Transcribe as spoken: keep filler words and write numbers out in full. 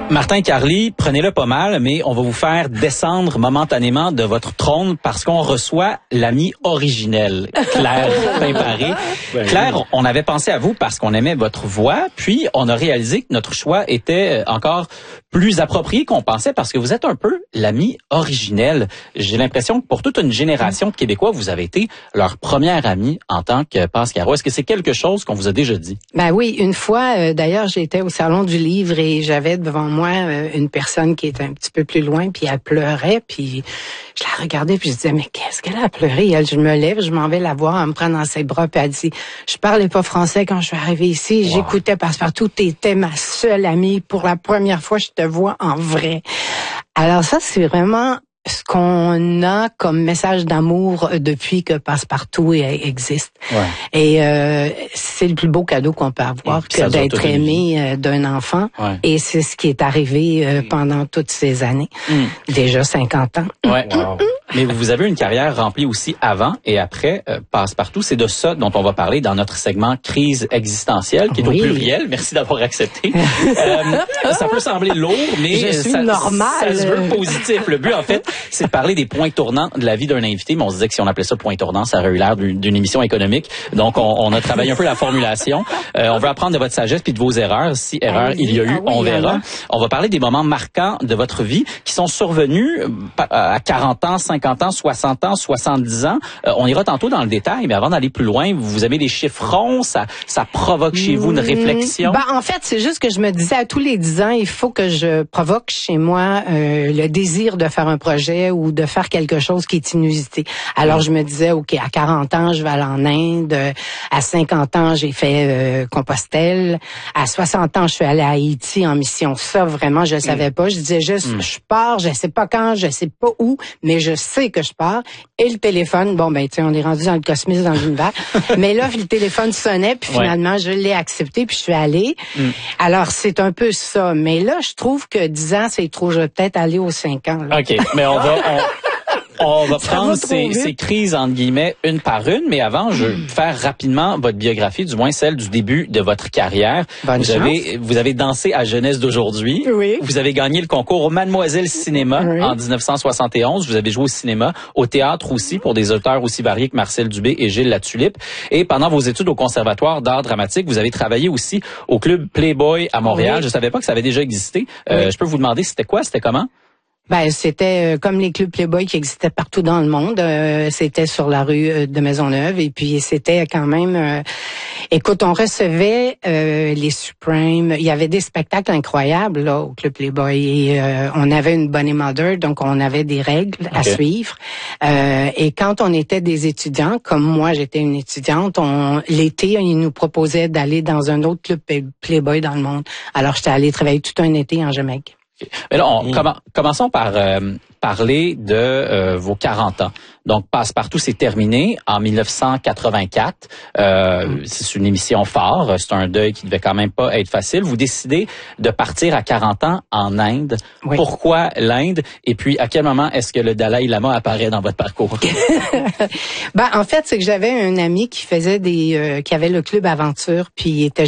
Martin Carly, prenez-le pas mal, mais on va vous faire descendre momentanément de votre trône parce qu'on reçoit l'ami originel, Claire Pimparé. Claire, on avait pensé à vous parce qu'on aimait votre voix, puis on a réalisé que notre choix était encore plus approprié qu'on pensait parce que vous êtes un peu l'ami originel. J'ai l'impression que pour toute une génération de Québécois, vous avez été leur première amie en tant que Passe-Caro. Est-ce que c'est quelque chose qu'on vous a déjà dit? Ben oui, une fois, euh, d'ailleurs, j'étais au Salon du Livre et j'avais devant moi euh, une personne qui était un petit peu plus loin, puis elle pleurait, puis je la regardais, puis je disais, mais qu'est-ce qu'elle a pleuré? Elle, je me lève, je m'en vais la voir, elle me prend dans ses bras, puis elle dit, je parlais pas français quand je suis arrivée ici, wow. J'écoutais Passe-Partout, t'étais ma seule amie, pour la première fois, je te vois en vrai. Alors ça, c'est vraiment ce qu'on a comme message d'amour depuis que Passe-Partout existe. Ouais. Et euh, c'est le plus beau cadeau qu'on peut avoir et que d'être aimé euh, d'un enfant. Ouais. Et c'est ce qui est arrivé euh, pendant toutes ces années. Mm. Déjà cinquante ans. Ouais. Wow. Mais vous avez une carrière remplie aussi avant et après euh, Passe-Partout. C'est de ça dont on va parler dans notre segment Crise existentielle, qui est oui. au pluriel. Merci d'avoir accepté. euh, ça peut sembler lourd, mais Je suis ça, normal. ça se veut positif. Le but, en fait, c'est de parler des points tournants de la vie d'un invité. Mais on se disait que si on appelait ça point tournant, ça aurait eu l'air d'une, d'une émission économique. Donc, on, on a travaillé un peu la formulation. Euh, on veut apprendre de votre sagesse puis de vos erreurs. Si erreurs il y a eu, ah oui, on verra. Alors. On va parler des moments marquants de votre vie qui sont survenus à quarante ans, cinquante ans, soixante ans, soixante-dix ans. Euh, on ira tantôt dans le détail, mais avant d'aller plus loin, vous avez des chiffres ronds, ça, ça provoque chez vous une réflexion? Ben, en fait, c'est juste que je me disais à tous les dix ans, il faut que je provoque chez moi euh, le désir de faire un projet ou de faire quelque chose qui est inusité. Alors, je me disais, OK, à quarante ans, je vais aller en Inde. À cinquante ans, j'ai fait euh, Compostelle. À soixante ans, je suis allée à Haïti en mission. Ça, vraiment, je ne savais pas. Je disais juste, mm. je pars, je sais pas quand, je sais pas où, mais je sais que je pars. Et le téléphone, bon, ben, tu sais, on est rendu dans le cosmos, dans l'univers. Mais là, le téléphone sonnait, puis finalement, ouais. je l'ai accepté, puis je suis allée. Mm. Alors, c'est un peu ça. Mais là, je trouve que dix ans, c'est trop. Je vais peut-être aller aux cinq ans. Là. OK, mais on va... On... On va prendre ces, ces crises, entre guillemets, une par une, mais avant, je veux faire rapidement votre biographie, du moins celle du début de votre carrière. Bonne vous chance. avez, vous avez dansé à Jeunesse d'aujourd'hui. Oui. Vous avez gagné le concours au Mademoiselle Cinéma oui. en dix-neuf cent soixante et onze. Vous avez joué au cinéma, au théâtre aussi, pour des auteurs aussi variés que Marcel Dubé et Gilles Latulippe. Et pendant vos études au Conservatoire d'art dramatique, vous avez travaillé aussi au club Playboy à Montréal. Oui. Je savais pas que ça avait déjà existé. Oui. Euh, je peux vous demander, c'était quoi? C'était comment? Ben c'était euh, comme les clubs Playboy qui existaient partout dans le monde. Euh, c'était sur la rue euh, de Maisonneuve et puis c'était quand même. Euh, écoute, on recevait euh, les Supremes. Il y avait des spectacles incroyables là au club Playboy et euh, on avait une Bonnie Mother, donc on avait des règles okay. à suivre. Euh, et quand on était des étudiants, comme moi j'étais une étudiante, on l'été ils nous proposaient d'aller dans un autre club Playboy dans le monde. Alors j'étais allée travailler tout un été en Jamaïque. Mais là, on, mmh. comm- commençons par euh, parler de euh, vos quarante ans. Donc, Passe-Partout, c'est terminé en dix-neuf cent quatre-vingt-quatre. Euh, mmh. C'est une émission phare. C'est un deuil qui devait quand même pas être facile. Vous décidez de partir à quarante ans en Inde. Oui. Pourquoi l'Inde? Et puis, à quel moment est-ce que le Dalai Lama apparaît dans votre parcours? ben, en fait, c'est que j'avais un ami qui faisait des, euh, qui avait le club Aventure, puis il était